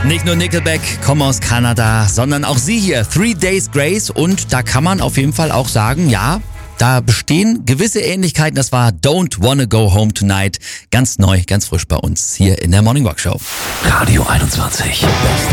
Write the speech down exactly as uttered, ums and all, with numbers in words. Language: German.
Nicht nur Nickelback kommen aus Kanada, sondern auch sie hier, Three Days Grace. Und da kann man auf jeden Fall auch sagen, ja, da bestehen gewisse Ähnlichkeiten. Das war Don't Wanna Go Home Tonight. Ganz neu, ganz frisch bei uns hier in der Morning Rock Show. Radio einundzwanzig. Beste